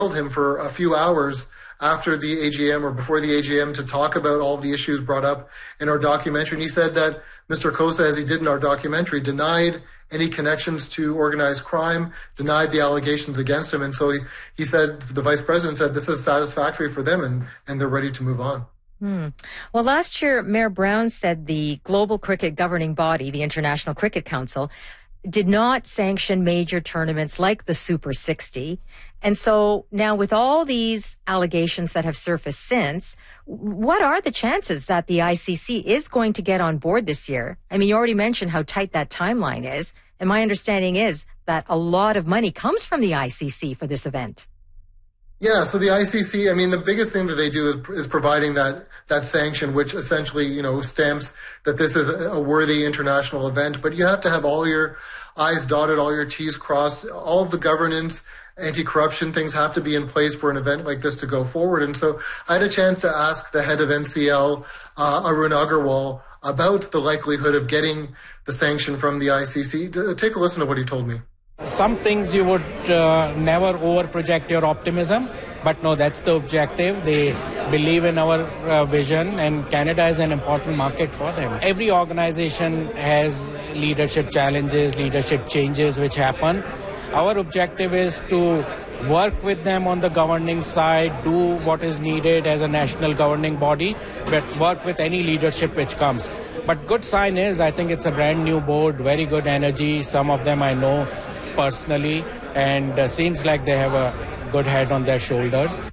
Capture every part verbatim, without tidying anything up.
him for a few hours after the A G M or before the A G M to talk about all the issues brought up in our documentary. And he said that Mister Cossa, as he did in our documentary, denied any connections to organized crime, denied the allegations against him. And so he, he said, the vice president said, this is satisfactory for them and, and they're ready to move on. Hmm. Well, last year, Mayor Brown said the global cricket governing body, the International Cricket Council, did not sanction major tournaments like the Super sixty. And so now with all these allegations that have surfaced since, what are the chances that the I C C is going to get on board this year? I mean, you already mentioned how tight that timeline is. And my understanding is that a lot of money comes from the I C C for this event. Yeah, so the I C C, I mean, the biggest thing that they do is, is providing that, that sanction, which essentially, you know, stamps that this is a worthy international event. But you have to have all your I's dotted, all your T's crossed, all of the governance, anti-corruption things have to be in place for an event like this to go forward. And so I had a chance to ask the head of N C L, uh, Arun Agarwal, about the likelihood of getting the sanction from the I C C. Take a listen to what he told me. Some things you would uh, never over-project your optimism, but no, that's the objective. They believe in our uh, vision, and Canada is an important market for them. Every organization has leadership challenges, leadership changes which happen. Our objective is to work with them on the governing side, do what is needed as a national governing body, but work with any leadership which comes. But good sign is, I think it's a brand new board, very good energy. Some of them I know personally, and uh, seems like they have a good head on their shoulders.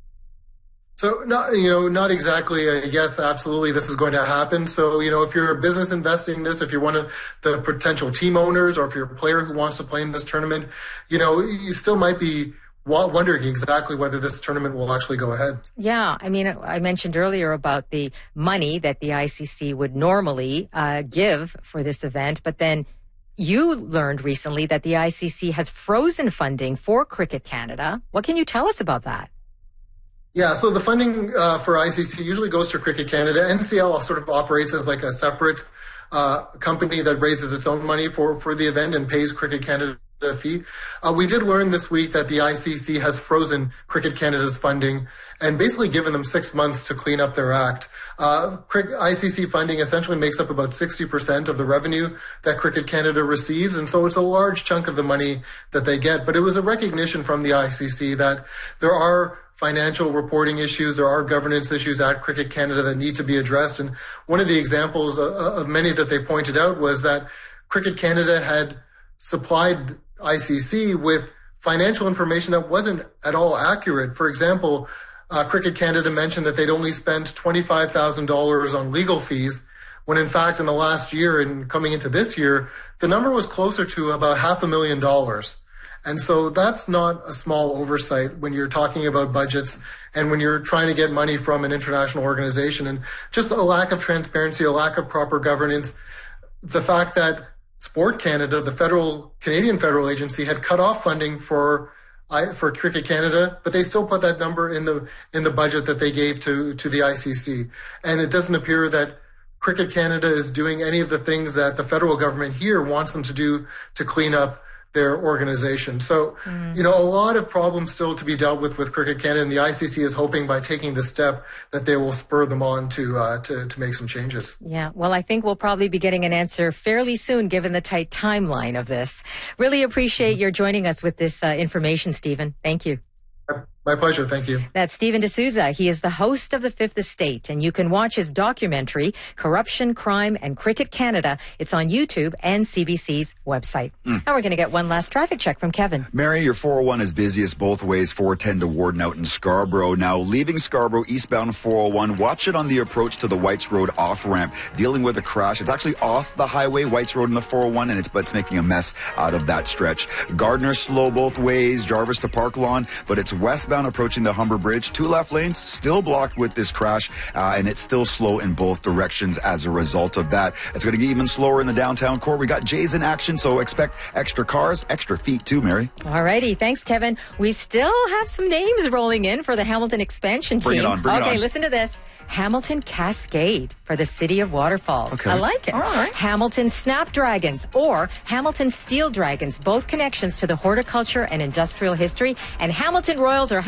So, not, you know, not exactly a yes, absolutely, this is going to happen. So, you know, if you're a business investing in this, if you're one of the potential team owners, or if you're a player who wants to play in this tournament, you know, you still might be wondering exactly whether this tournament will actually go ahead. Yeah, I mean, I mentioned earlier about the money that the I C C would normally uh, give for this event, but then you learned recently that the I C C has frozen funding for Cricket Canada. What can you tell us about that? Yeah, so the funding uh, for I C C usually goes to Cricket Canada. N C L sort of operates as like a separate uh, company that raises its own money for, for the event and pays Cricket Canada a fee. Uh, we did learn this week that the I C C has frozen Cricket Canada's funding and basically given them six months to clean up their act. Uh, I C C funding essentially makes up about sixty percent of the revenue that Cricket Canada receives, and so it's a large chunk of the money that they get. But it was a recognition from the I C C that there are financial reporting issues, there are governance issues at Cricket Canada that need to be addressed. And one of the examples of many that they pointed out was that Cricket Canada had supplied I C C with financial information that wasn't at all accurate. For example, uh, Cricket Canada mentioned that they'd only spent twenty-five thousand dollars on legal fees, when in fact in the last year and coming into this year, the number was closer to about half a million dollars. And so that's not a small oversight when you're talking about budgets and when you're trying to get money from an international organization. And just a lack of transparency, a lack of proper governance, the fact that Sport Canada, the federal Canadian federal agency, had cut off funding for for Cricket Canada, but they still put that number in the in the budget that they gave to to the I C C. And it doesn't appear that Cricket Canada is doing any of the things that the federal government here wants them to do to clean up their organization. So, mm. you know, a lot of problems still to be dealt with with Cricket Canada, and the I C C is hoping by taking this step that they will spur them on to, uh, to, to make some changes. Yeah, well, I think we'll probably be getting an answer fairly soon, given the tight timeline of this. Really appreciate mm-hmm. your joining us with this uh, information, Stephen. Thank you. My pleasure. Thank you. That's Stephen D'Souza. He is the host of The Fifth Estate, and you can watch his documentary, Corruption, Crime, and Cricket Canada. It's on YouTube and C B C's website. Mm. And we're going to get one last traffic check from Kevin. Mary, your four oh one is busiest both ways, four ten to Warden out in Scarborough. Now, leaving Scarborough, eastbound four oh one, watch it on the approach to the Whites Road off-ramp, dealing with a crash. It's actually off the highway, Whites Road in the four oh one, and it's, but it's making a mess out of that stretch. Gardner, slow both ways, Jarvis to Park Lawn, but it's westbound approaching the Humber Bridge. Two left lanes still blocked with this crash, uh, and it's still slow in both directions as a result of that. It's going to get even slower in the downtown core. We got Jays in action, so expect extra cars, extra feet too, Mary. All righty. Thanks, Kevin. We still have some names rolling in for the Hamilton expansion team. Bring it on. Bring okay, it on. Listen to this. Hamilton Cascade for the City of Waterfalls. Okay. I like it. All right. Hamilton Snapdragons or Hamilton Steel Dragons, both connections to the horticulture and industrial history. And Hamilton Royals are